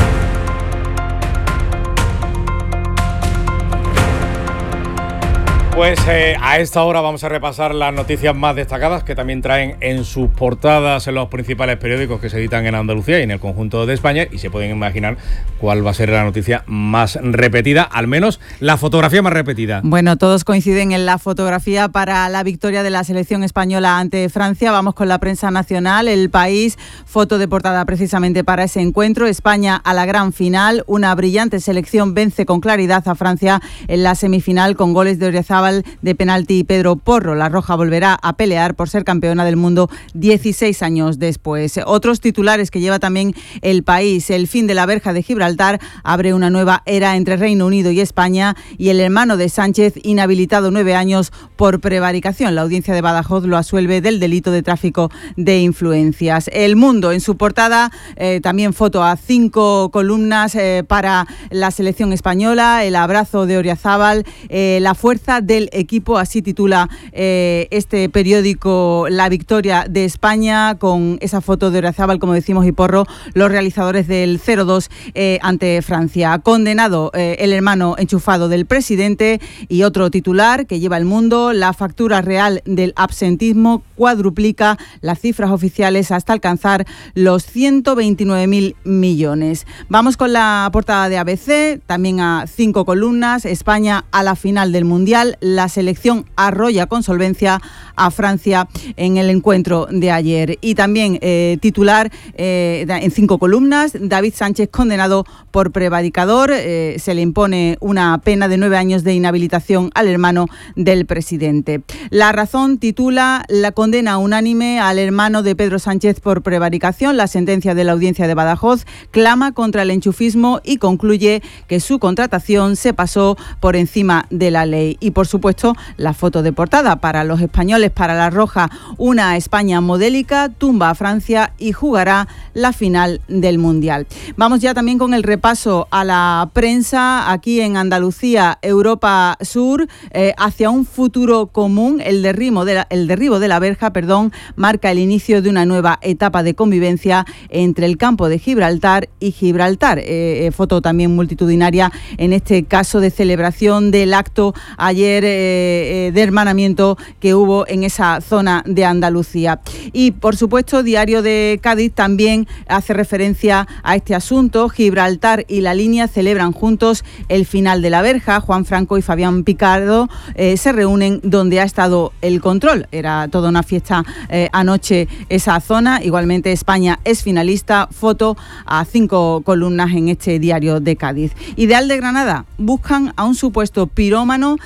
Pues eh, a esta hora vamos a repasar las noticias más destacadas que también traen en sus portadas en los principales periódicos que se editan en Andalucía y en el conjunto de España, y se pueden imaginar cuál va a ser la noticia más repetida, al menos la fotografía más repetida. Bueno, todos coinciden en la fotografía para la victoria de la selección española ante Francia. Vamos con la prensa nacional, El País, foto de portada precisamente para ese encuentro. España a la gran final, una brillante selección vence con claridad a Francia en la semifinal con goles de Orezaba de penalti y Pedro Porro. La Roja volverá a pelear por ser campeona del mundo dieciséis años después. Otros titulares que lleva también El País. El fin de la verja de Gibraltar abre una nueva era entre Reino Unido y España, y el hermano de Sánchez inhabilitado nueve años por prevaricación. La audiencia de Badajoz lo absuelve del delito de tráfico de influencias. El Mundo en su portada eh, también foto a cinco columnas eh, para la selección española, el abrazo de Oryazábal, eh, la fuerza de del equipo, así titula eh, este periódico La Victoria de España, con esa foto de Oryazábal, como decimos, y Porro, los realizadores del cero dos eh, ante Francia. Condenado eh, el hermano enchufado del presidente. Y otro titular que lleva El Mundo, la factura real del absentismo cuadruplica las cifras oficiales hasta alcanzar los ciento veintinueve mil millones. Vamos con la portada de A B C, también a cinco columnas. España a la final del Mundial. La selección arrolla con solvencia a Francia en el encuentro de ayer. Y también eh, titular eh, en cinco columnas, David Sánchez condenado por prevaricador. Eh, se le impone una pena de nueve años de inhabilitación al hermano del presidente. La Razón titula la condena unánime al hermano de Pedro Sánchez por prevaricación. La sentencia de la audiencia de Badajoz clama contra el enchufismo y concluye que su contratación se pasó por encima de la ley. Y por supuesto, la foto de portada para los españoles, para la Roja, una España modélica, tumba a Francia y jugará la final del Mundial. Vamos ya también con el repaso a la prensa aquí en Andalucía, Europa Sur, eh, hacia un futuro común. El derribo de la, el derribo de la verja, perdón, marca el inicio de una nueva etapa de convivencia entre el campo de Gibraltar y Gibraltar. Eh, eh, foto también multitudinaria, en este caso de celebración del acto ayer eh, eh, de hermanamiento que hubo en esa zona de Andalucía. Y por supuesto, Diario de Cádiz también hace referencia a este asunto. Gibraltar y La Línea celebran juntos el final de la verja. Juan Franco y Fabián Picardo eh, se reúnen donde ha estado el control. Era toda una fiesta eh, anoche esa zona. Igualmente España es finalista. Foto a cinco columnas en este Diario de Cádiz. Ideal de Granada, buscan a un supuesto pirómano tras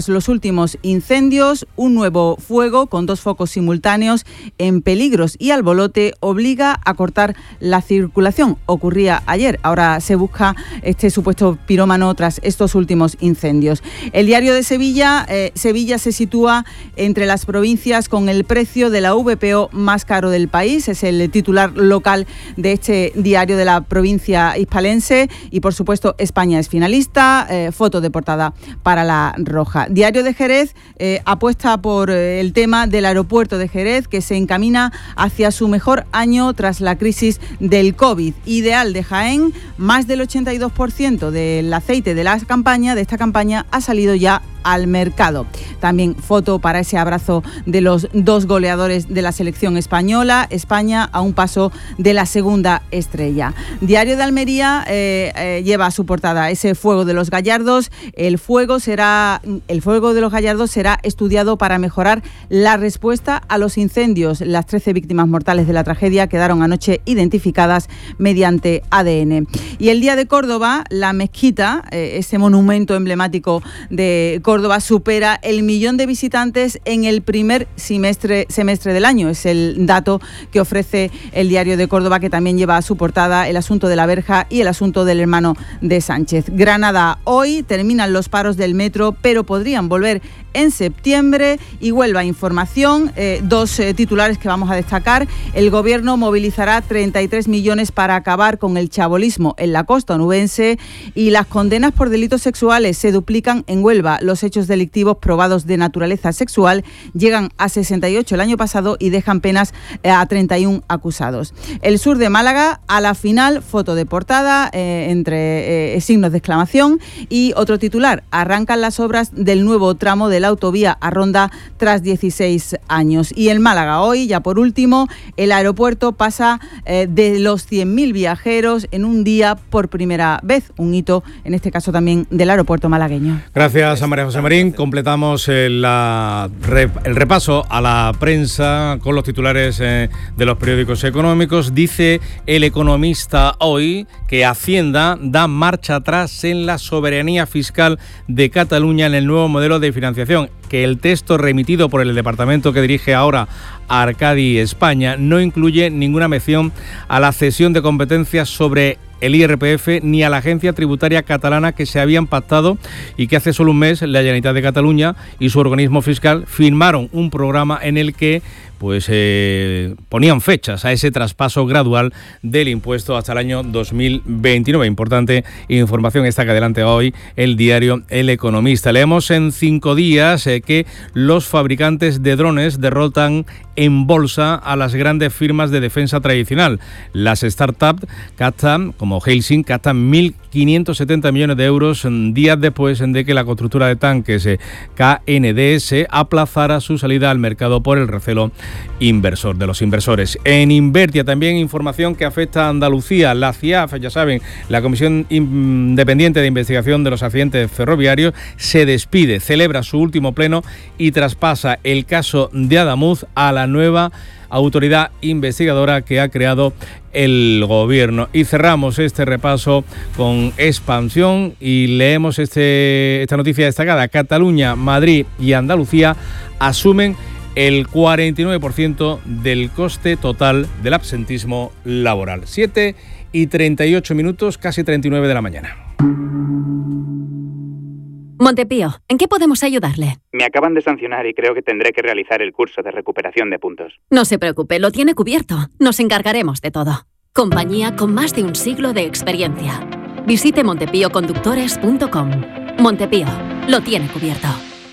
los últimos incendios. Un nuevo fuego con dos focos simultáneos en Peligros y Albolote obliga a cortar la circulación. Ocurría ayer. Ahora se busca este supuesto pirómano tras estos últimos incendios. El diario de Sevilla, eh, Sevilla se sitúa entre las provincias con el precio de la V P O más caro del país. Es el titular local de este diario de la provincia hispalense y, por supuesto, España es finalista. Eh, foto de portada para La Roja. Diario de Jerez eh, apuesta por eh, el tema del aeropuerto de Jerez, que se encamina hacia su mejor año tras la crisis del COVID. Ideal de Jaén, más del ochenta y dos por ciento del aceite de la campaña, de esta campaña, ha salido ya al mercado. También foto para ese abrazo de los dos goleadores de la selección española. España a un paso de la segunda estrella. Diario de Almería eh, eh, lleva a su portada ese fuego de los Gallardos. El fuego será, el fuego de los Gallardos será estudiado para mejorar la respuesta a los incendios. Las trece víctimas mortales de la tragedia quedaron anoche identificadas mediante A D N. Y el Día de Córdoba, la mezquita, eh, ese monumento emblemático de Córdoba, supera el millón de visitantes en el primer semestre, semestre del año. Es el dato que ofrece el Diario de Córdoba, que también lleva a su portada el asunto de la verja y el asunto del hermano de Sánchez. Granada, hoy terminan los paros del metro, pero podrían volver en septiembre. Y Huelva, información, eh, dos eh, titulares que vamos a destacar. El Gobierno movilizará treinta y tres millones para acabar con el chabolismo en la costa onubense, y las condenas por delitos sexuales se duplican en Huelva. Los hechos delictivos probados de naturaleza sexual llegan a sesenta y ocho el año pasado y dejan penas a treinta y uno acusados. El sur de Málaga, a la final, foto de portada eh, entre eh, signos de exclamación, y otro titular: arrancan las obras del nuevo tramo de la autovía a Ronda tras dieciséis años. Y en Málaga hoy, ya por último, el aeropuerto pasa eh, de los cien mil viajeros en un día por primera vez, un hito en este caso también del aeropuerto malagueño. Gracias a María José Marín. Completamos el, la, el repaso a la prensa con los titulares eh, de los periódicos económicos. Dice El Economista hoy que Hacienda da marcha atrás en la soberanía fiscal de Cataluña en el nuevo modelo de financiación, que el texto remitido por el departamento que dirige ahora Arcadi España no incluye ninguna mención a la cesión de competencias sobre el I R P F ni a la agencia tributaria catalana que se habían pactado y que hace solo un mes la Generalitat de Cataluña y su organismo fiscal firmaron un programa en el que pues eh, ponían fechas a ese traspaso gradual del impuesto hasta el año dos mil veintinueve. Importante información esta que adelante hoy el diario El Economista. Leemos en cinco días eh, que los fabricantes de drones derrotan en bolsa a las grandes firmas de defensa tradicional. Las startups captan, como Helsing, captan mil quinientos setenta millones de euros días después de que la constructora de tanques eh, K N D S aplazara su salida al mercado por el recelo inversor de los inversores. En Invertia también información que afecta a Andalucía. La C I A F, ya saben, la Comisión Independiente de Investigación de los Accidentes Ferroviarios, se despide, celebra su último pleno y traspasa el caso de Adamuz a la nueva autoridad investigadora que ha creado el gobierno. Y cerramos este repaso con Expansión y leemos este, esta noticia destacada. Cataluña, Madrid y Andalucía asumen el cuarenta y nueve por ciento del coste total del absentismo laboral. siete y treinta y ocho minutos, casi treinta y nueve de la mañana. Montepío, ¿en qué podemos ayudarle? Me acaban de sancionar y creo que tendré que realizar el curso de recuperación de puntos. No se preocupe, lo tiene cubierto. Nos encargaremos de todo. Compañía con más de un siglo de experiencia. Visite montepío conductores punto com. Montepío, lo tiene cubierto.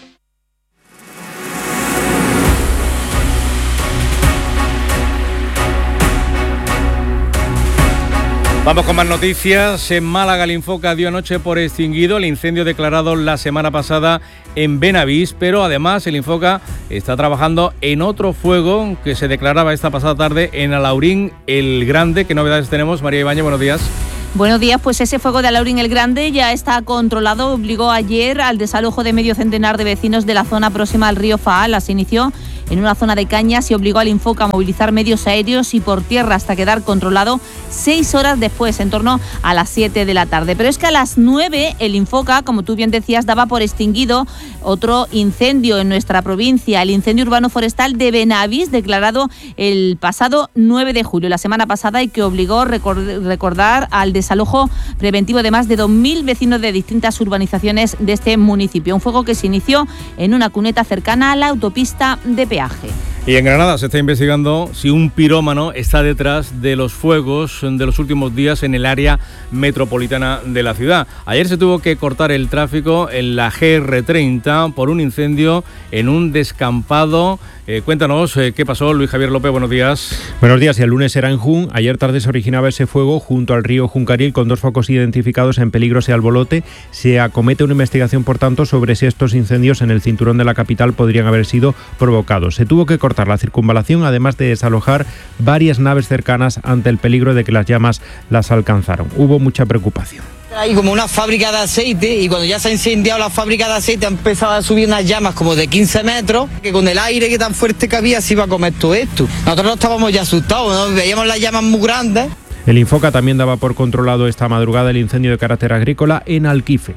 Vamos con más noticias. En Málaga, el Infoca dio anoche por extinguido el incendio declarado la semana pasada en Benavís, pero además el Infoca está trabajando en otro fuego que se declaraba esta pasada tarde en Alaurín el Grande. ¿Qué novedades tenemos? María Ibáñez, buenos días. Buenos días, pues ese fuego de Alaurín el Grande ya está controlado. Obligó ayer al desalojo de medio centenar de vecinos de la zona próxima al río Faala. Se inició en una zona de cañas y obligó al Infoca a movilizar medios aéreos y por tierra hasta quedar controlado seis horas después, en torno a las siete de la tarde. Pero es que a las nueve el Infoca, como tú bien decías, daba por extinguido otro incendio en nuestra provincia, el incendio urbano forestal de Benavís, declarado el pasado nueve de julio, la semana pasada, y que obligó a recordar al desalojo preventivo de más de dos mil vecinos de distintas urbanizaciones de este municipio. Un fuego que se inició en una cuneta cercana a la autopista de peaje. Y en Granada se está investigando si un pirómano está detrás de los fuegos de los últimos días en el área metropolitana de la ciudad. Ayer se tuvo que cortar el tráfico en la G R treinta por un incendio en un descampado. Eh, cuéntanos eh, qué pasó, Luis Javier López, buenos días. Buenos días, el lunes era en Jun. Ayer tarde se originaba ese fuego junto al río Juncaril con dos focos identificados en Peligros y Albolote. Se acomete una investigación, por tanto, sobre si estos incendios en el cinturón de la capital podrían haber sido provocados. Se tuvo que cortar la circunvalación, además de desalojar varias naves cercanas ante el peligro de que las llamas las alcanzaron. Hubo mucha preocupación. Hay como una fábrica de aceite y cuando ya se ha incendiado la fábrica de aceite ha empezado a subir unas llamas como de quince metros, que con el aire que tan fuerte que había se iba a comer todo esto. Nosotros estábamos ya asustados, ¿no? Veíamos las llamas muy grandes. El Infoca también daba por controlado esta madrugada el incendio de carácter agrícola en Alquife.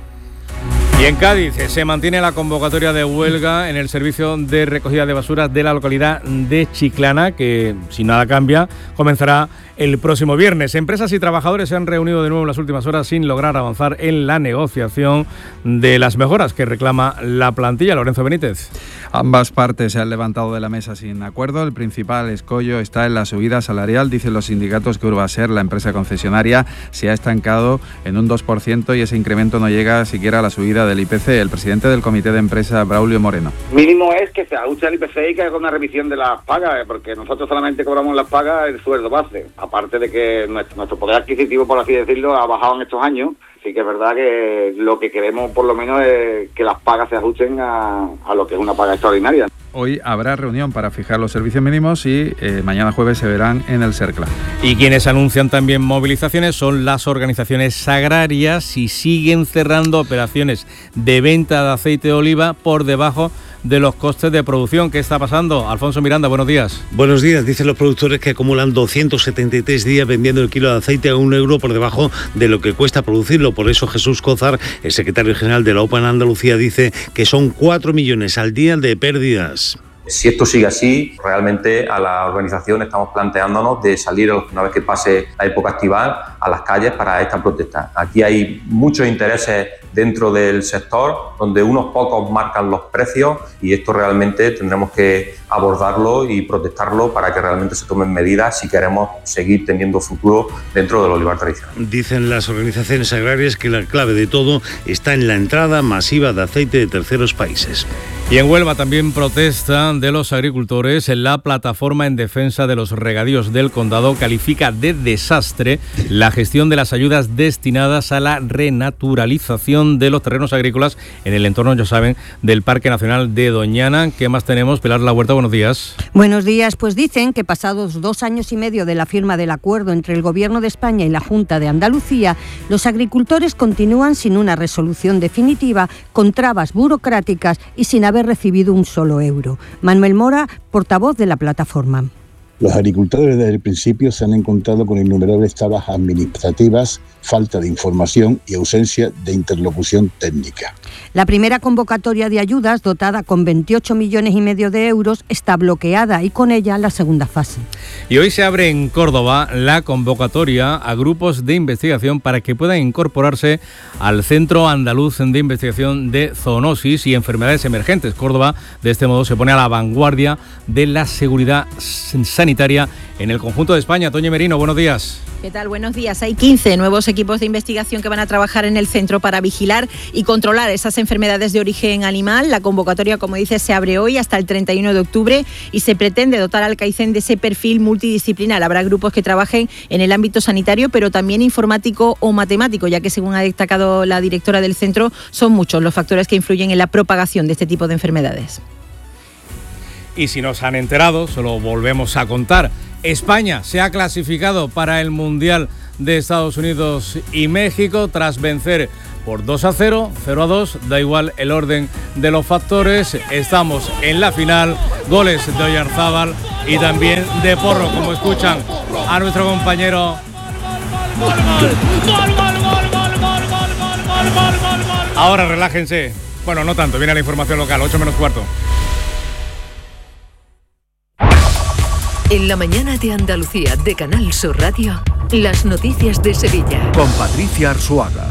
Y en Cádiz se mantiene la convocatoria de huelga en el servicio de recogida de basuras de la localidad de Chiclana, que si nada cambia comenzará el próximo viernes. Empresas y trabajadores se han reunido de nuevo en las últimas horas sin lograr avanzar en la negociación de las mejoras que reclama la plantilla. Lorenzo Benítez. Ambas partes se han levantado de la mesa sin acuerdo. El principal escollo está en la subida salarial. Dicen los sindicatos que Urbaser, la empresa concesionaria, se ha estancado en un dos por ciento y ese incremento no llega siquiera a la subida del I P C. El presidente del comité de empresa, Braulio Moreno. Mínimo es que se ajuste al I P C y que haga una revisión de las pagas, porque nosotros solamente cobramos las pagas el sueldo base. Aparte de que nuestro, nuestro poder adquisitivo, por así decirlo, ha bajado en estos años. Sí que es verdad que lo que queremos por lo menos es que las pagas se ajusten a, a lo que es una paga extraordinaria. Hoy habrá reunión para fijar los servicios mínimos y eh, mañana jueves se verán en el CERCLA. Y quienes anuncian también movilizaciones son las organizaciones agrarias y siguen cerrando operaciones de venta de aceite de oliva por debajo de los costes de producción. ¿Qué está pasando? Alfonso Miranda, buenos días. Buenos días. Dicen los productores que acumulan doscientos setenta y tres días vendiendo el kilo de aceite a un euro por debajo de lo que cuesta producirlo. Por eso Jesús Cózar, el secretario general de la O P A en Andalucía, dice que son cuatro millones al día de pérdidas. Si esto sigue así, realmente a la organización estamos planteándonos de salir, una vez que pase la época estival, a las calles para esta protesta. Aquí hay muchos intereses dentro del sector, donde unos pocos marcan los precios y esto realmente tendremos que abordarlo y protestarlo para que realmente se tomen medidas si queremos seguir teniendo futuro dentro del olivar tradicional. Dicen las organizaciones agrarias que la clave de todo está en la entrada masiva de aceite de terceros países. Y en Huelva también protestan de los agricultores. La plataforma en defensa de los regadíos del condado califica de desastre la gestión de las ayudas destinadas a la renaturalización de los terrenos agrícolas en el entorno, ya saben, del Parque Nacional de Doñana. ¿Qué más tenemos? Pilar La Huerta, buenos días. Buenos días. Pues dicen que pasados dos años y medio de la firma del acuerdo entre el Gobierno de España y la Junta de Andalucía, los agricultores continúan sin una resolución definitiva, con trabas burocráticas y sin haber recibido un solo euro. Manuel Mora, portavoz de la plataforma. Los agricultores desde el principio se han encontrado con innumerables trabas administrativas, falta de información y ausencia de interlocución técnica. La primera convocatoria de ayudas, dotada con veintiocho millones y medio de euros, está bloqueada y con ella la segunda fase. Y hoy se abre en Córdoba la convocatoria a grupos de investigación para que puedan incorporarse al Centro Andaluz de Investigación de Zoonosis y Enfermedades Emergentes. Córdoba, de este modo, se pone a la vanguardia de la seguridad sanitaria en el conjunto de España. Toño Merino, buenos días. ¿Qué tal? Buenos días. Hay quince nuevos equipos de investigación que van a trabajar en el centro para vigilar y controlar esas enfermedades de origen animal. La convocatoria, como dices, se abre hoy hasta el treinta y uno de octubre y se pretende dotar al CAICEN de ese perfil multidisciplinar. Habrá grupos que trabajen en el ámbito sanitario, pero también informático o matemático, ya que, según ha destacado la directora del centro, son muchos los factores que influyen en la propagación de este tipo de enfermedades. Y si no se han enterado, se lo volvemos a contar. España se ha clasificado para el Mundial de Estados Unidos y México tras vencer por dos a cero, cero a dos, da igual el orden de los factores. Estamos en la final, goles de Oyarzábal y también de Porro, como escuchan a nuestro compañero. Ahora relájense. Bueno, no tanto, viene la información local, ocho menos cuarto. En la mañana de Andalucía de Canal Sur Radio, las noticias de Sevilla. Con Patricia Arzuaga.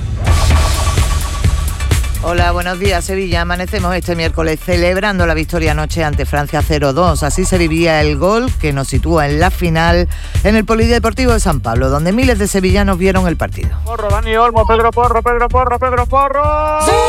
Hola, buenos días. Sevilla. Amanecemos este miércoles celebrando la victoria anoche ante Francia cero dos. Así se vivía el gol que nos sitúa en la final en el Polideportivo de San Pablo, donde miles de sevillanos vieron el partido. Porro, Dani Olmo, Pedro Porro, Pedro Porro, Pedro Porro. ¡Sí!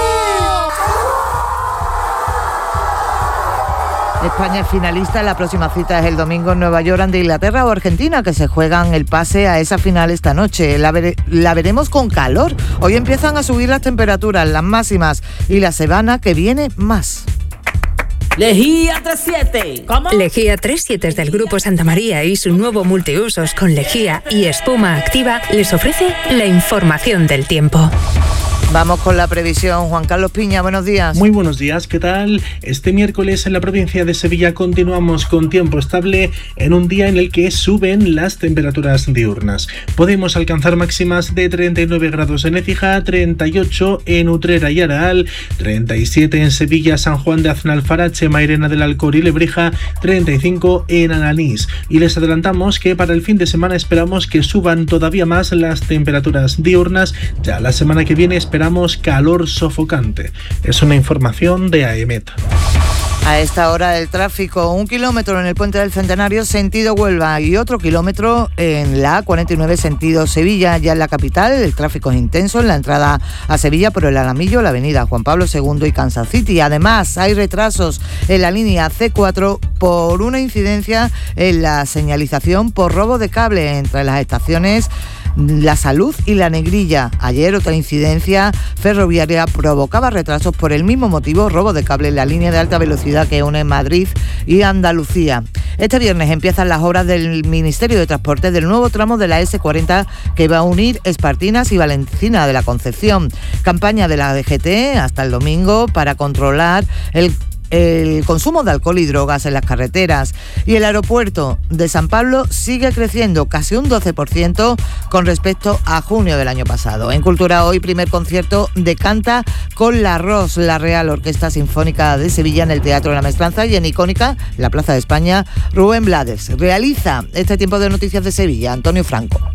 España es finalista, la próxima cita es el domingo en Nueva York ante Inglaterra o Argentina, que se juegan el pase a esa final esta noche. La, vere- la veremos con calor. Hoy empiezan a subir las temperaturas, las máximas, y la semana que viene más. Lejía tres siete. ¿Cómo? Lejía tres siete del Grupo Santa María y su nuevo multiusos con lejía y espuma activa les ofrece la información del tiempo. Vamos con la previsión. Juan Carlos Piña, buenos días. Muy buenos días, ¿qué tal? Este miércoles en la provincia de Sevilla continuamos con tiempo estable en un día en el que suben las temperaturas diurnas. Podemos alcanzar máximas de treinta y nueve grados en Écija, treinta y ocho en Utrera y Araal, treinta y siete en Sevilla, San Juan de Aznalfarache, Mairena del Alcor y Lebrija, treinta y cinco en Alanís. Y les adelantamos que para el fin de semana esperamos que suban todavía más las temperaturas diurnas. Ya la semana que viene esperamos Esperamos calor sofocante. Es una información de AEMET. A esta hora del tráfico, un kilómetro en el Puente del Centenario sentido Huelva y otro kilómetro en la A cuarenta y nueve sentido Sevilla. Ya en la capital el tráfico es intenso en la entrada a Sevilla por el Alamillo, la avenida Juan Pablo segundo y Kansas City. Además hay retrasos en la línea ce cuatro por una incidencia en la señalización por robo de cable entre las estaciones La Salud y La Negrilla. Ayer otra incidencia ferroviaria provocaba retrasos por el mismo motivo, robo de cable en la línea de alta velocidad que une Madrid y Andalucía. Este viernes empiezan las obras del Ministerio de Transporte del nuevo tramo de la ese cuarenta que va a unir Espartinas y Valencina de la Concepción. Campaña de la D G T hasta el domingo para controlar el el consumo de alcohol y drogas en las carreteras. Y el aeropuerto de San Pablo sigue creciendo casi un doce por ciento con respecto a junio del año pasado. En Cultura hoy, primer concierto de Canta con la R O S, la Real Orquesta Sinfónica de Sevilla, en el Teatro de la Maestranza, y en Icónica, la Plaza de España, Rubén Blades. Realiza este tiempo de noticias de Sevilla Antonio Franco.